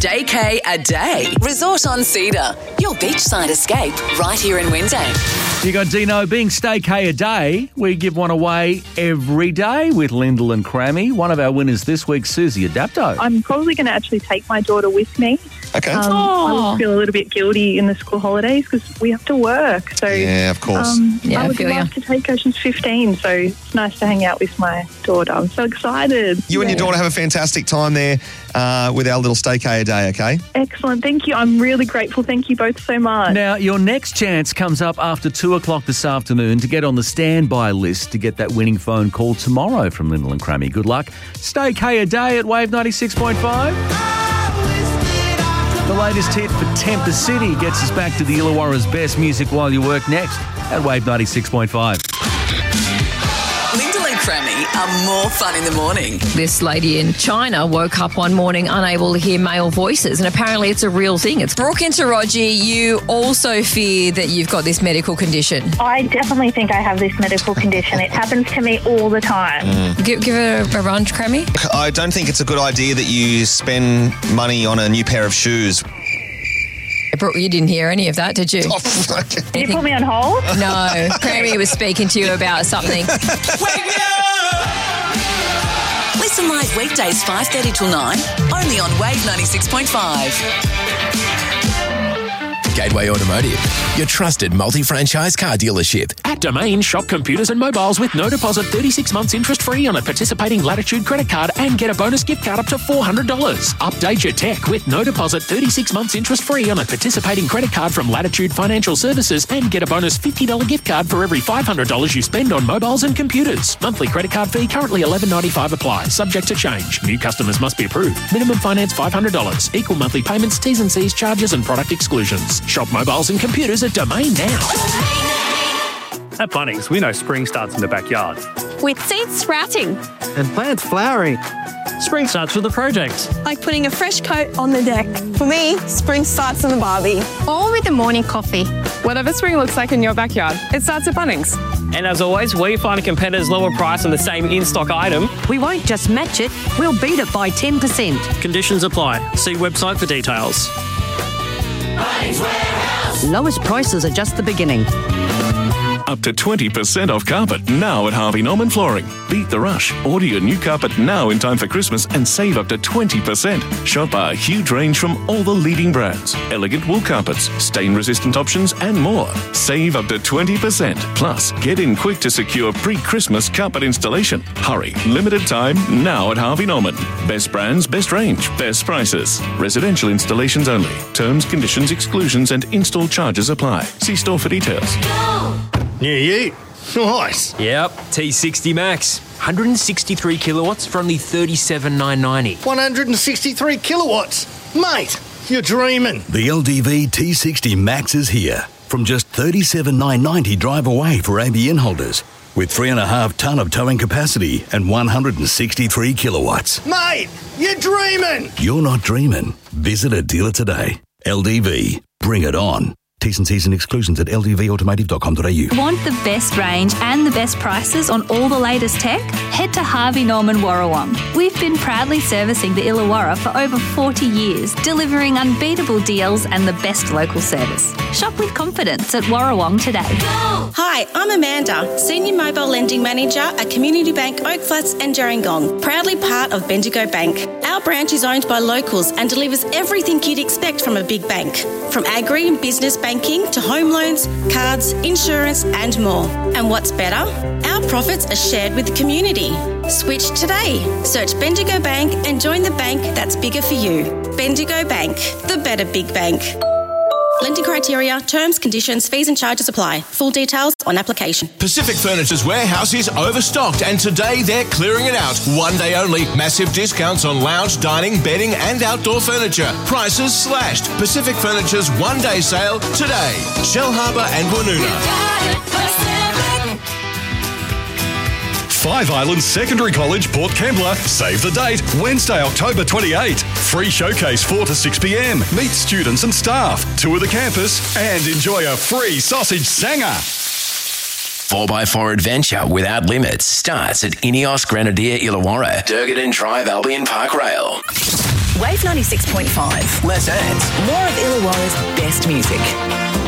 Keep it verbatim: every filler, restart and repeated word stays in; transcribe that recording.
Staycay a Day. Resort on Cedar. Your beachside escape right here in Windape. You got Dino. Being Staycay a Day, we give one away every day with Lyndall and Crammy. One of our winners this week, Susie Adapto. I'm probably going to actually take my daughter with me. Okay. Um, I would feel a little bit guilty in the school holidays because we have to work. So Yeah, of course. um, Yeah, I I would feel love ya. to take her. She's fifteen, so it's nice to hang out with my daughter. I'm so excited. You and your Yeah. daughter have a fantastic time there uh, with our little Staycay a Day, okay? Excellent. Thank you. I'm really grateful. Thank you both so much. Now, your next chance comes up after two o'clock this afternoon to get on the standby list to get that winning phone call tomorrow from Lyndall and Crammy. Good luck. Staycay a Day at Wave ninety-six point five. The latest hit for Temper City gets us back to the Illawarra's best music while you work next at Wave ninety-six point five. Lyndall and Crammy are more fun in the morning. This lady in China woke up one morning unable to hear male voices, and apparently it's a real thing. It's Brooke and Taraji. You also fear that you've got this medical condition. I definitely think I have this medical condition. It happens to me all the time. Give, give it a, a run, Crammy. I don't think it's a good idea that you spend money on a new pair of shoes. Brooke, you didn't hear any of that, did you? Oh, fuck. Did you put me on hold? No, Crammy was speaking to you about something. Listen live weekdays five thirty till nine, only on Wave ninety-six point five. Gateway Automotive, your trusted multi-franchise car dealership. At Domain, shop computers and mobiles with no deposit, thirty-six months interest-free on a participating Latitude credit card and get a bonus gift card up to four hundred dollars. Update your tech with no deposit, thirty-six months interest-free on a participating credit card from Latitude Financial Services and get a bonus fifty dollars gift card for every five hundred dollars you spend on mobiles and computers. Monthly credit card fee currently eleven ninety-five applies, subject to change. New customers must be approved. Minimum finance five hundred dollars. Equal monthly payments, T's and C's, charges and product exclusions. Shop mobiles and computers at Domain now. At Bunnings, we know spring starts in the backyard. With seeds sprouting. And plants flowering. Spring starts with a project. Like putting a fresh coat on the deck. For me, spring starts in the barbie. Or with a morning coffee. Whatever spring looks like in your backyard, it starts at Bunnings. And as always, we find a competitor's lower price on the same in-stock item. We won't just match it, we'll beat it by ten percent. Conditions apply. See website for details. Lowest prices are just the beginning. Up to twenty percent off carpet now at Harvey Norman Flooring. Beat the rush. Order your new carpet now in time for Christmas and save up to twenty percent. Shop our huge range from all the leading brands. Elegant wool carpets, stain-resistant options and more. Save up to twenty percent. Plus, get in quick to secure pre-Christmas carpet installation. Hurry. Limited time now at Harvey Norman. Best brands, best range, best prices. Residential installations only. Terms, conditions, exclusions and install charges apply. See store for details. New year. Nice. Yep, T sixty Max. one hundred sixty-three kilowatts for only thirty-seven thousand nine hundred ninety. one hundred sixty-three kilowatts. Mate, you're dreaming. The L D V T sixty Max is here. From just thirty-seven thousand nine hundred ninety drive away for A B N holders. With three and a half tonne of towing capacity and one hundred sixty-three kilowatts. Mate, you're dreaming. You're not dreaming. Visit a dealer today. L D V. Bring it on. T's and C's and exclusions at l d v automotive dot com dot a u. Want the best range and the best prices on all the latest tech? Head to Harvey Norman Warrawong. We've been proudly servicing the Illawarra for over forty years, delivering unbeatable deals and the best local service. Shop with confidence at Warrawong today. Hi, I'm Amanda, Senior Mobile Lending Manager at Community Bank Oak Flats and Gerringong, proudly part of Bendigo Bank. Our branch is owned by locals and delivers everything you'd expect from a big bank, from agri and business banking to home loans, cards, insurance and more. And what's better? Our profits are shared with the community. Switch today. Search Bendigo Bank and join the bank that's bigger for you. Bendigo Bank, the better big bank. Lending criteria, terms, conditions, fees and charges apply. Full details on application. Pacific Furniture's warehouse is overstocked and today they're clearing it out. One day only. Massive discounts on lounge, dining, bedding and outdoor furniture. Prices slashed. Pacific Furniture's one day sale today. Shell Harbour and Woonona. Five Islands Secondary College, Port Kembla. Save the date, Wednesday, October twenty-eighth. Free showcase four to six p.m. Meet students and staff, tour the campus and enjoy a free sausage sanger. four by four adventure without limits starts at Ineos Grenadier Illawarra, Durgadin Drive Albion Park Rail. Wave ninety-six point five. Less ads. More of Illawarra's best music.